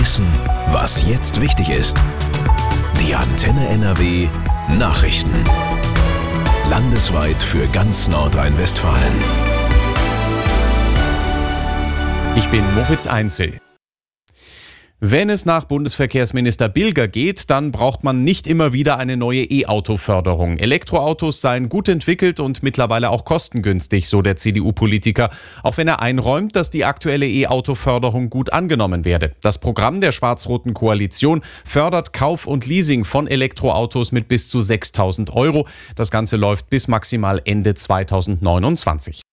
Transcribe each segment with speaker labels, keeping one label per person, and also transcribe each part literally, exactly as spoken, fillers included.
Speaker 1: Wissen, was jetzt wichtig ist. Die Antenne N R W Nachrichten. Landesweit für ganz Nordrhein-Westfalen.
Speaker 2: Ich bin Moritz Einzel. Wenn es nach Bundesverkehrsminister Bilger geht, dann braucht man nicht immer wieder eine neue E-Auto-Förderung. Elektroautos seien gut entwickelt und mittlerweile auch kostengünstig, so der C D U-Politiker, auch wenn er einräumt, dass die aktuelle E-Auto-Förderung gut angenommen werde. Das Programm der schwarz-roten Koalition fördert Kauf und Leasing von Elektroautos mit bis zu sechstausend Euro. Das Ganze läuft bis maximal Ende zweitausendneunundzwanzig.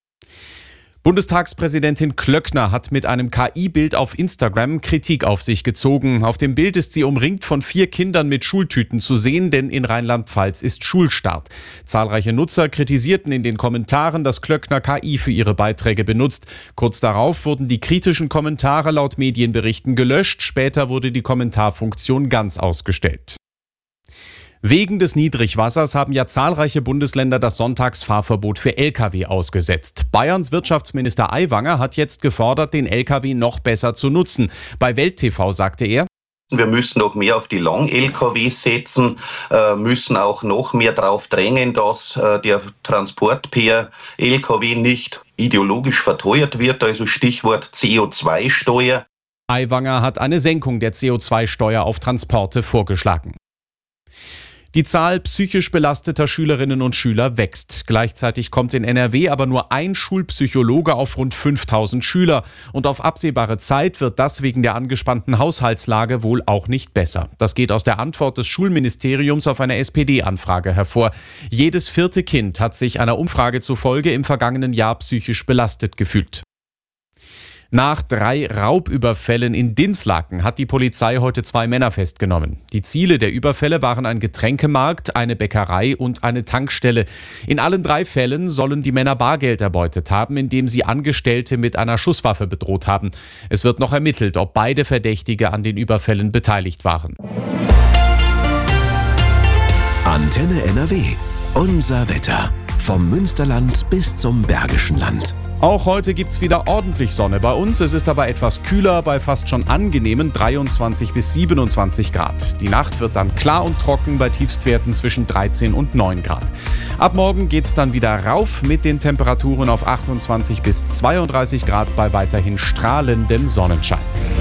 Speaker 2: Bundestagspräsidentin Klöckner hat mit einem K I-Bild auf Instagram Kritik auf sich gezogen. Auf dem Bild ist sie umringt von vier Kindern mit Schultüten zu sehen, denn in Rheinland-Pfalz ist Schulstart. Zahlreiche Nutzer kritisierten in den Kommentaren, dass Klöckner K I für ihre Beiträge benutzt. Kurz darauf wurden die kritischen Kommentare laut Medienberichten gelöscht. Später wurde die Kommentarfunktion ganz ausgestellt. Wegen des Niedrigwassers haben ja zahlreiche Bundesländer das Sonntagsfahrverbot für L K W ausgesetzt. Bayerns Wirtschaftsminister Aiwanger hat jetzt gefordert, den L K W noch besser zu nutzen. Bei Welt T V sagte er:
Speaker 3: Wir müssen noch mehr auf die Lang-L K Ws setzen, äh, müssen auch noch mehr darauf drängen, dass äh, der Transport per L K W nicht ideologisch verteuert wird, also Stichwort C O zwei Steuer.
Speaker 2: Aiwanger hat eine Senkung der C O zwei Steuer auf Transporte vorgeschlagen. Die Zahl psychisch belasteter Schülerinnen und Schüler wächst. Gleichzeitig kommt in N R W aber nur ein Schulpsychologe auf rund fünftausend Schüler. Und auf absehbare Zeit wird das wegen der angespannten Haushaltslage wohl auch nicht besser. Das geht aus der Antwort des Schulministeriums auf eine S P D-Anfrage hervor. Jedes vierte Kind hat sich einer Umfrage zufolge im vergangenen Jahr psychisch belastet gefühlt. Nach drei Raubüberfällen in Dinslaken hat die Polizei heute zwei Männer festgenommen. Die Ziele der Überfälle waren ein Getränkemarkt, eine Bäckerei und eine Tankstelle. In allen drei Fällen sollen die Männer Bargeld erbeutet haben, indem sie Angestellte mit einer Schusswaffe bedroht haben. Es wird noch ermittelt, ob beide Verdächtige an den Überfällen beteiligt waren.
Speaker 1: Antenne N R W. Unser Wetter. Vom Münsterland bis zum Bergischen Land.
Speaker 2: Auch heute gibt's wieder ordentlich Sonne bei uns. Es ist aber etwas kühler bei fast schon angenehmen dreiundzwanzig bis siebenundzwanzig Grad. Die Nacht wird dann klar und trocken bei Tiefstwerten zwischen dreizehn und neun Grad. Ab morgen geht's dann wieder rauf mit den Temperaturen auf achtundzwanzig bis zweiunddreißig Grad bei weiterhin strahlendem Sonnenschein.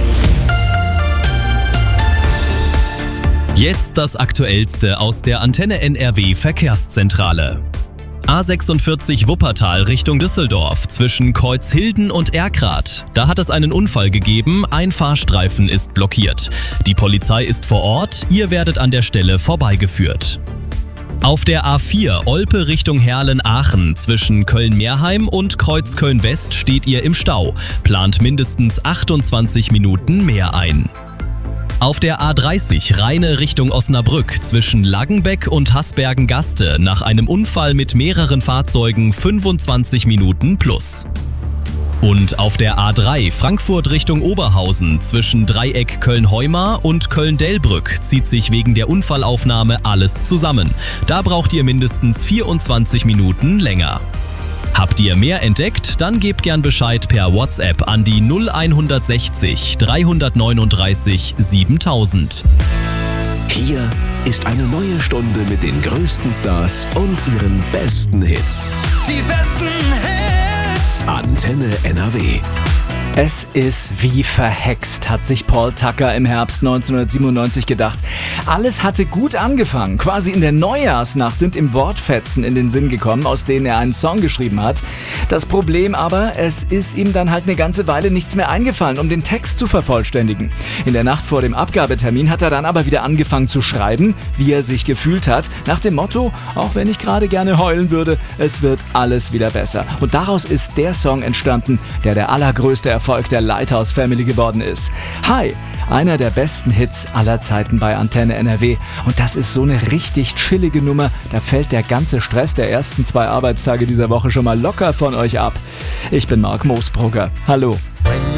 Speaker 4: Jetzt das Aktuellste aus der Antenne N R W Verkehrszentrale. A sechsundvierzig Wuppertal Richtung Düsseldorf zwischen Kreuzhilden und Erkrath. Da hat es einen Unfall gegeben, ein Fahrstreifen ist blockiert. Die Polizei ist vor Ort, ihr werdet an der Stelle vorbeigeführt. Auf der A vier Olpe Richtung Herlen-Aachen zwischen Köln-Meerheim und Kreuz Köln-West steht ihr im Stau. Plant mindestens achtundzwanzig Minuten mehr ein. Auf der A dreißig Rheine Richtung Osnabrück zwischen Laggenbeck und Hasbergen-Gaste nach einem Unfall mit mehreren Fahrzeugen fünfundzwanzig Minuten plus. Und auf der A drei Frankfurt Richtung Oberhausen zwischen Dreieck Köln-Heumar und Köln-Delbrück zieht sich wegen der Unfallaufnahme alles zusammen. Da braucht ihr mindestens vierundzwanzig Minuten länger. Habt ihr mehr entdeckt? Dann gebt gern Bescheid per WhatsApp an die null hundertsechzig dreihundertneununddreißig siebentausend.
Speaker 1: Hier ist eine neue Stunde mit den größten Stars und ihren besten Hits.
Speaker 5: Die besten Hits!
Speaker 1: Antenne N R W.
Speaker 6: Es ist wie verhext, hat sich Paul Tucker im Herbst neunzehnhundertsiebenundneunzig gedacht. Alles hatte gut angefangen. Quasi in der Neujahrsnacht sind ihm Wortfetzen in den Sinn gekommen, aus denen er einen Song geschrieben hat. Das Problem aber, es ist ihm dann halt eine ganze Weile nichts mehr eingefallen, um den Text zu vervollständigen. In der Nacht vor dem Abgabetermin hat er dann aber wieder angefangen zu schreiben, wie er sich gefühlt hat, nach dem Motto, auch wenn ich gerade gerne heulen würde, es wird alles wieder besser. Und daraus ist der Song entstanden, der der allergrößte Erfolg der Lighthouse Family geworden ist. Hi, einer der besten Hits aller Zeiten bei Antenne N R W. Und das ist so eine richtig chillige Nummer, da fällt der ganze Stress der ersten zwei Arbeitstage dieser Woche schon mal locker von euch ab. Ich bin Marc Moosbrugger. Hallo.